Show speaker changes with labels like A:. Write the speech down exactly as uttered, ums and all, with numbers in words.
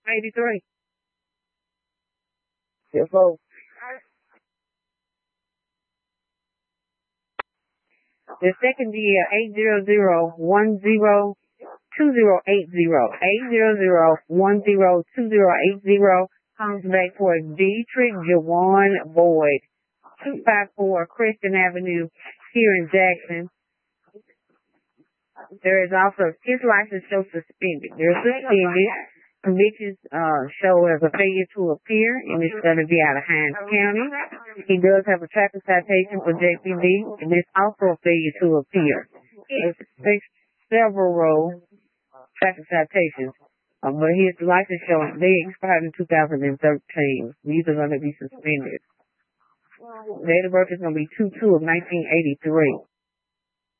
A: eighty-three. Yes, folks. The second year, eight zero zero one zero two zero eight zero. eight zero zero one zero two zero eight zero comes back for Dietrich Jawan Boyd, two five four Christian Avenue here in Jackson. There is also his license show suspended. They're suspended. Convictions uh, show as a failure to appear, and it's going to be out of Hinds County. He does have a traffic citation for J P D, and it's also a failure to appear. It's several traffic citations, um, but his license showing they expired in two thousand thirteen. These are going to be suspended. Date of birth is going to be two two of nineteen eighty-three.